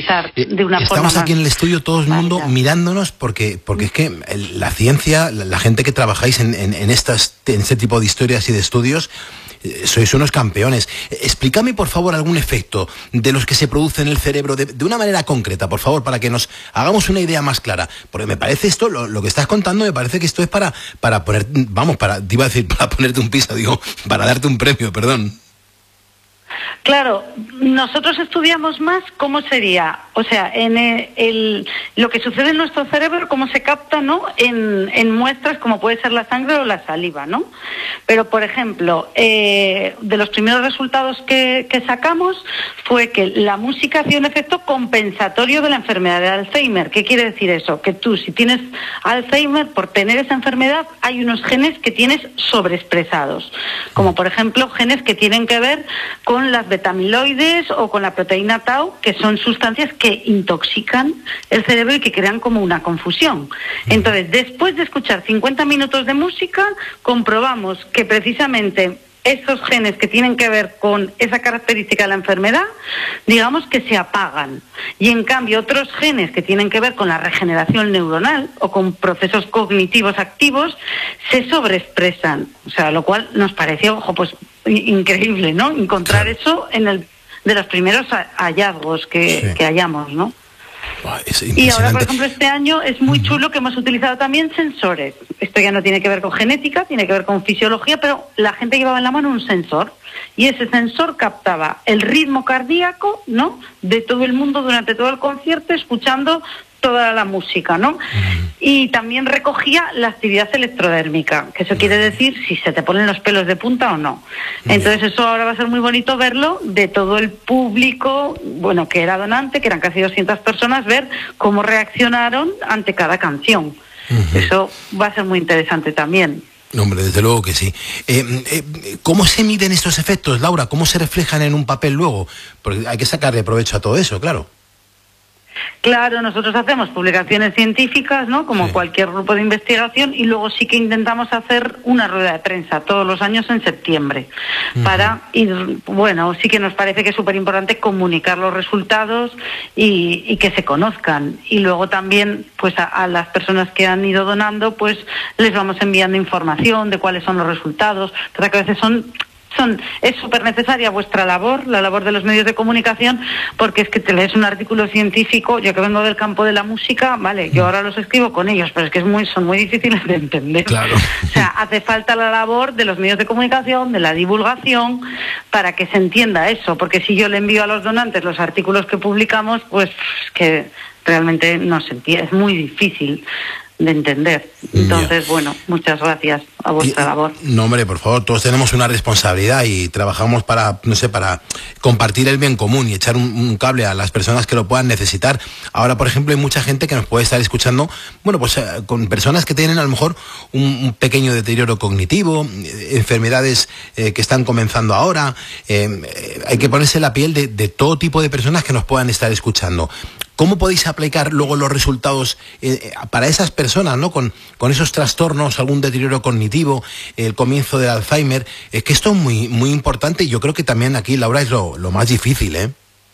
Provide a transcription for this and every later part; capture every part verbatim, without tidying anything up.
utilizar de una Estamos forma Estamos aquí más en el estudio todo el mundo válida. mirándonos porque porque es que el, la ciencia, la, la gente que trabajáis en, en, en, estas, en este tipo de historias y de estudios, eh, sois unos campeones. Explícame, por favor, algún efecto de los que se produce en el cerebro de, de una manera concreta, por favor, para que nos hagamos una idea más clara. Porque me parece esto, lo, lo que estás contando, me parece que esto es para, para poner, vamos, para, te iba a decir, para ponerte un piso, digo, para darte un premio, perdón. Claro, nosotros estudiamos más cómo sería, o sea, en el, el, lo que sucede en nuestro cerebro, cómo se capta, ¿no? En, en muestras como puede ser la sangre o la saliva, ¿no? Pero, por ejemplo, eh, de los primeros resultados que, que sacamos fue que la música hacía un efecto compensatorio de la enfermedad de Alzheimer. ¿Qué quiere decir eso? Que tú, si tienes Alzheimer, por tener esa enfermedad, hay unos genes que tienes sobreexpresados, como por ejemplo genes que tienen que ver con las betamiloides o con la proteína tau, que son sustancias que intoxican el cerebro y que crean como una confusión. Entonces, después de escuchar cincuenta minutos de música, comprobamos que precisamente esos genes que tienen que ver con esa característica de la enfermedad, digamos que se apagan. Y en cambio otros genes que tienen que ver con la regeneración neuronal o con procesos cognitivos activos se sobreexpresan. O sea, lo cual nos pareció, ojo, pues increíble, ¿no? Encontrar eso en el de los primeros hallazgos que, sí. que hallamos, ¿no? Y ahora, por ejemplo, este año es muy chulo que hemos utilizado también sensores. Esto ya no tiene que ver con genética, tiene que ver con fisiología, pero la gente llevaba en la mano un sensor y ese sensor captaba el ritmo cardíaco, ¿no?, de todo el mundo durante todo el concierto, escuchando toda la música, ¿no? Y también recogía la actividad electrodérmica, que eso quiere decir si se te ponen los pelos de punta o no. Entonces eso ahora va a ser muy bonito verlo de todo el público, bueno, que era donante, que eran casi doscientas personas, ver cómo reaccionaron ante cada canción. Uh-huh. Eso va a ser muy interesante también. Hombre, desde luego que sí. Eh, eh, ¿Cómo se miden estos efectos, Laura? ¿Cómo se reflejan en un papel luego? Porque hay que sacarle provecho a todo eso, claro. Claro, nosotros hacemos publicaciones científicas, ¿no?, como sí. cualquier grupo de investigación, y luego sí que intentamos hacer una rueda de prensa todos los años en septiembre, uh-huh. para ir, bueno, sí que nos parece que es súper importante comunicar los resultados y, y que se conozcan. Y luego también, pues a, a las personas que han ido donando, pues les vamos enviando información de cuáles son los resultados, pero que a veces son... Son, es súper necesaria vuestra labor, la labor de los medios de comunicación, porque es que te lees un artículo científico, yo que vengo del campo de la música, vale, yo ahora los escribo con ellos, pero es que es muy, son muy difíciles de entender. Claro. O sea, hace falta la labor de los medios de comunicación, de la divulgación, para que se entienda eso, porque si yo le envío a los donantes los artículos que publicamos, pues es que realmente no se entiende, es muy difícil de entender. Entonces, yeah. bueno, muchas gracias a vuestra y, labor. No, hombre, por favor, todos tenemos una responsabilidad y trabajamos para, no sé, para compartir el bien común y echar un, un cable a las personas que lo puedan necesitar. Ahora, por ejemplo, hay mucha gente que nos puede estar escuchando, bueno, pues eh, con personas que tienen a lo mejor un, un pequeño deterioro cognitivo, eh, enfermedades eh, que están comenzando ahora. Eh, eh, hay que ponerse la piel de, de todo tipo de personas que nos puedan estar escuchando. ¿Cómo podéis aplicar luego los resultados eh, para esas personas, ¿no?, con, con esos trastornos, algún deterioro cognitivo, el comienzo del Alzheimer? Es que esto es muy, muy importante y yo creo que también aquí, Laura, es lo, lo más difícil, ¿eh?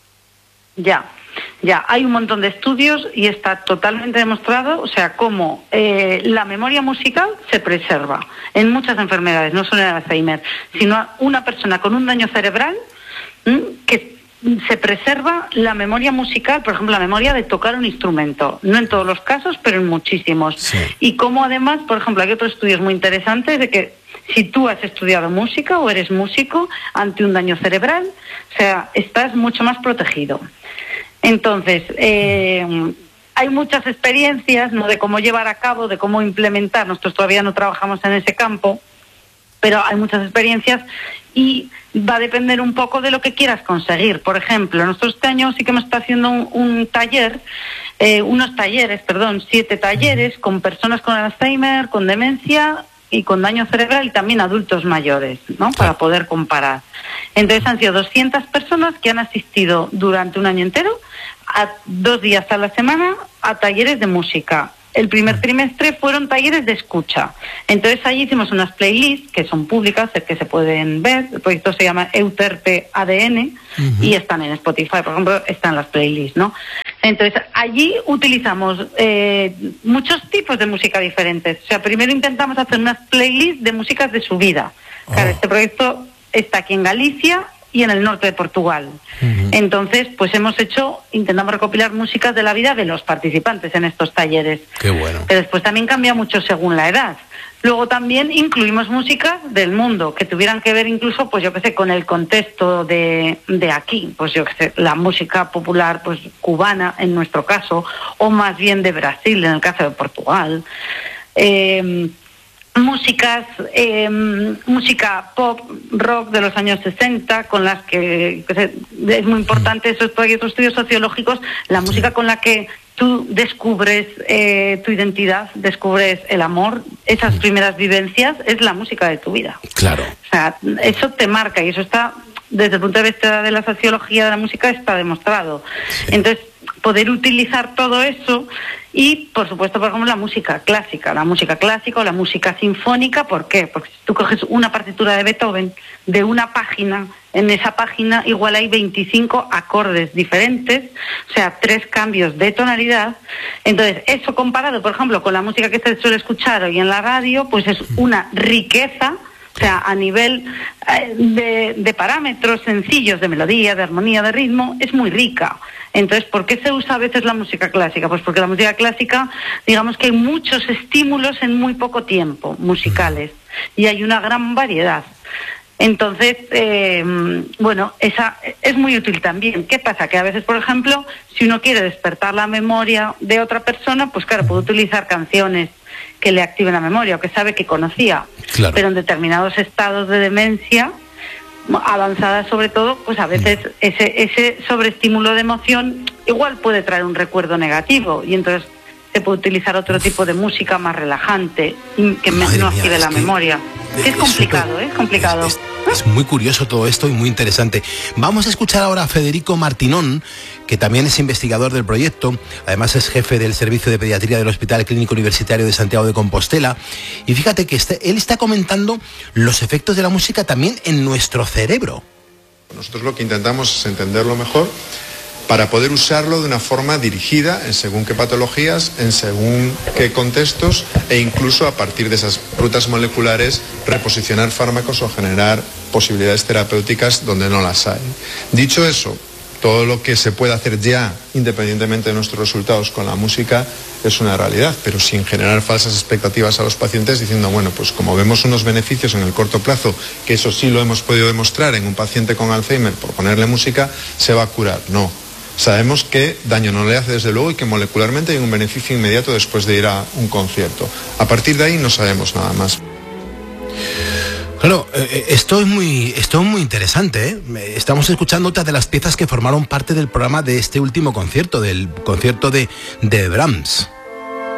Ya, ya. Hay un montón de estudios y está totalmente demostrado, o sea, cómo eh, la memoria musical se preserva en muchas enfermedades, no solo en el Alzheimer, sino una persona con un daño cerebral ¿m? que se preserva la memoria musical, por ejemplo, la memoria de tocar un instrumento. No en todos los casos, pero en muchísimos. Sí. Y como además, por ejemplo, hay otros estudios muy interesantes de que si tú has estudiado música o eres músico ante un daño cerebral, o sea, estás mucho más protegido. Entonces, eh, hay muchas experiencias, ¿no?, de cómo llevar a cabo, de cómo implementar. Nosotros todavía no trabajamos en ese campo, pero hay muchas experiencias y va a depender un poco de lo que quieras conseguir. Por ejemplo, nosotros este año sí que hemos estado haciendo un, un taller, eh, unos talleres, perdón, siete talleres con personas con Alzheimer, con demencia y con daño cerebral y también adultos mayores, ¿no?, para poder comparar. Entonces han sido doscientas personas que han asistido durante un año entero, a dos días a la semana, a talleres de música. El primer trimestre fueron talleres de escucha. Entonces ahí hicimos unas playlists que son públicas, que se pueden ver. El proyecto se llama Euterpe A D N uh-huh. y están en Spotify, por ejemplo, están las playlists, ¿no? Entonces, allí utilizamos eh, muchos tipos de música diferentes. O sea, primero intentamos hacer unas playlists de músicas de su vida. Oh. Claro, este proyecto está aquí en Galicia y en el norte de Portugal. Uh-huh. Entonces, pues hemos hecho, intentamos recopilar músicas de la vida de los participantes en estos talleres. Qué bueno. Pero después también cambia mucho según la edad. Luego también incluimos músicas del mundo, que tuvieran que ver incluso, pues yo qué sé, con el contexto de, de aquí. Pues yo qué sé, la música popular pues cubana, en nuestro caso, o más bien de Brasil, en el caso de Portugal. Eh... músicas, eh, música pop, rock de los años sesenta, con las que, que se, es muy importante esos proyectos, estudios sociológicos, la música con la que tú descubres eh, tu identidad, descubres el amor, esas primeras vivencias, es la música de tu vida. Claro. O sea, eso te marca y eso está, desde el punto de vista de la sociología de la música, está demostrado. Sí. Entonces, poder utilizar todo eso y, por supuesto, por ejemplo, la música clásica, la música clásica o la música sinfónica. ¿Por qué? Porque si tú coges una partitura de Beethoven, de una página, en esa página igual hay veinticinco acordes diferentes, o sea, tres cambios de tonalidad. Entonces, eso comparado, por ejemplo, con la música que se suele escuchar hoy en la radio, pues es una riqueza. O sea, a nivel eh, de, de parámetros sencillos, de melodía, de armonía, de ritmo, es muy rica. Entonces, ¿por qué se usa a veces la música clásica? Pues porque la música clásica, digamos que hay muchos estímulos en muy poco tiempo, musicales, y hay una gran variedad. Entonces, eh, bueno, esa es muy útil también. ¿Qué pasa? Que a veces, por ejemplo, si uno quiere despertar la memoria de otra persona, pues claro, puede utilizar canciones que le activen la memoria o que sabe que conocía. Claro. Pero en determinados estados de demencia avanzada, sobre todo, pues a veces ese ese sobreestímulo de emoción igual puede traer un recuerdo negativo y entonces se puede utilizar otro tipo de música más relajante que Madre no active la que, memoria. Es, es complicado, super, ¿eh? Es complicado. Es, es, es muy curioso todo esto y muy interesante. Vamos a escuchar ahora a Federico Martinón, que también es investigador del proyecto, además es jefe del Servicio de Pediatría del Hospital Clínico Universitario de Santiago de Compostela. Y fíjate que este, él está comentando los efectos de la música también en nuestro cerebro. Nosotros lo que intentamos es entenderlo mejor para poder usarlo de una forma dirigida en según qué patologías, en según qué contextos e incluso a partir de esas rutas moleculares reposicionar fármacos o generar posibilidades terapéuticas donde no las hay. Dicho eso, todo lo que se puede hacer ya, independientemente de nuestros resultados con la música, es una realidad, pero sin generar falsas expectativas a los pacientes diciendo, bueno, pues como vemos unos beneficios en el corto plazo, que eso sí lo hemos podido demostrar en un paciente con Alzheimer, por ponerle música, se va a curar. No. Sabemos que daño no le hace desde luego y que molecularmente hay un beneficio inmediato después de ir a un concierto. A partir de ahí no sabemos nada más. Claro, eh, esto es muy, esto es muy interesante, ¿eh? Estamos escuchando otras de las piezas que formaron parte del programa de este último concierto, del concierto de, de Brahms.